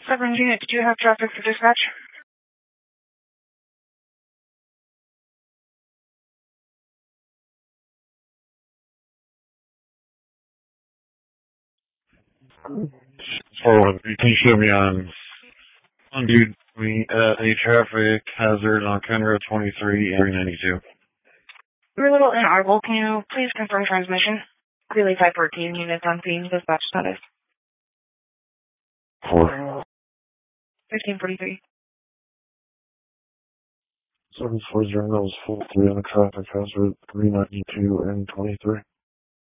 7 unit, did you have traffic for dispatch? So can you show me on dude a traffic hazard on County Road 23 and 392? You're a little inaudible. Can you please confirm transmission? Clearly type 14 units on scene, dispatch status. 1543. 740, that was full 3 on a traffic hazard 392 and 23.